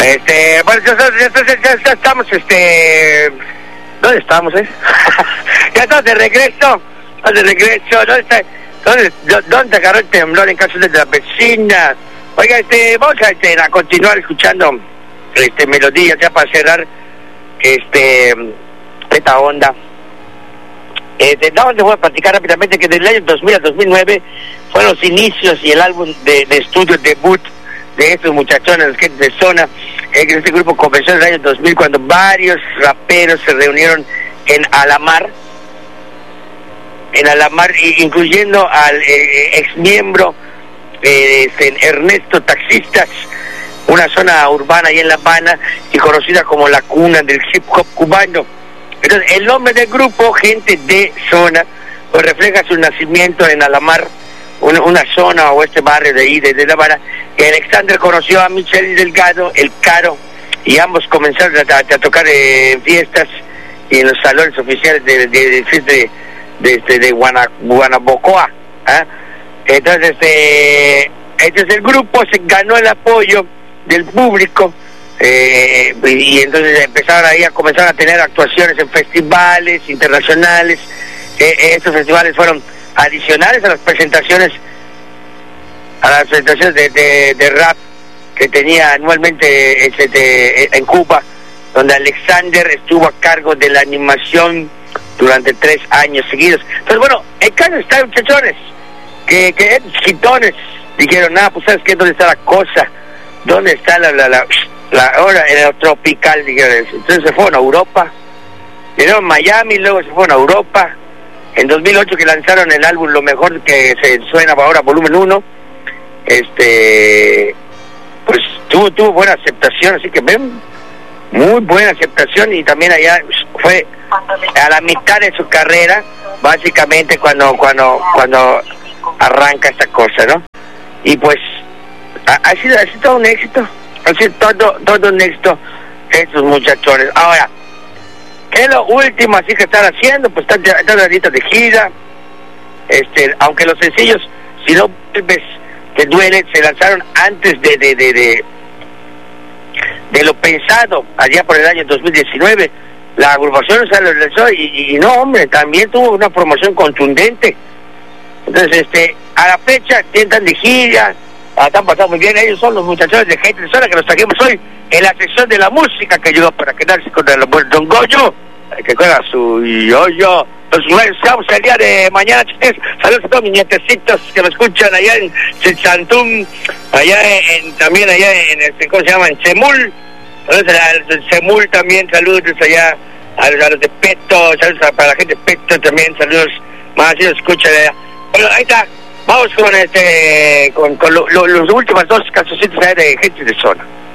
Bueno, ya estamos, ¿dónde estamos, ya estamos de regreso, ¿dónde agarró el temblor en casa de la vecina? Oiga, vamos a continuar escuchando, melodías ya para cerrar, esta onda. Te voy a platicar rápidamente que del año 2000 a 2009 fueron los inicios y el álbum de estudio debut de estos muchachones, gente de zona. Este grupo comenzó en el año 2000 cuando varios raperos se reunieron en Alamar, incluyendo al ex miembro Ernesto Taxistas, una zona urbana ahí en La Habana y conocida como la cuna del hip hop cubano. Entonces, el nombre del grupo, Gente de Zona, pues refleja su nacimiento en Alamar, una zona o barrio de ahí, de La Habana, que Alexander conoció a Michel Delgado, el Caro, y ambos comenzaron a tocar en fiestas y en los salones oficiales de Guanabocoa. Entonces, el grupo se ganó el apoyo del público, y entonces empezaron ahí a tener actuaciones en festivales internacionales. Estos festivales fueron adicionales a las presentaciones de rap que tenía anualmente en Cuba, donde Alexander estuvo a cargo de la animación durante 3 años seguidos. Entonces, bueno, en caso están muchachones que chitones dijeron, pues ¿sabes qué? ¿Dónde está la cosa? ¿Dónde está la hora en el tropical? Dijeron. Entonces se fueron a Europa, vinieron a Miami, luego se fueron a Europa. En 2008 que lanzaron el álbum Lo Mejor Que Se Suena Ahora, volumen 1, pues tuvo buena aceptación, así que ven, muy buena aceptación, y también allá fue a la mitad de su carrera, básicamente cuando arranca esta cosa, ¿no? Y pues ha sido todo un éxito, todo un éxito estos muchachones. Ahora, ¿qué es lo último así que están haciendo? Pues están ahorita de gira, aunque los sencillos, si no vuelves, te duele, se lanzaron antes de lo pensado, allá por el año 2019. La agrupación se lo lanzó y no, hombre, también tuvo una promoción contundente. Entonces, a la fecha, están de gira, están pasando muy bien. Ellos son los muchachones de Gente de Zona que nos trajimos hoy en la sección de la música, que llegó para quedarse con el buen Don Goyo, que juega su yoyo. Nos vemos el día de mañana, chicos. Saludos a todos mis nietecitos que me escuchan allá en Chichantún, también allá en ¿cómo se llama? En Semul. Saludos a Semul también, saludos allá a los de Peto, saludos para la gente de Peto también, saludos más, si nos escuchan allá. Bueno, ahí está, vamos con los últimos 2 cancioncitos allá de Gente de Zona.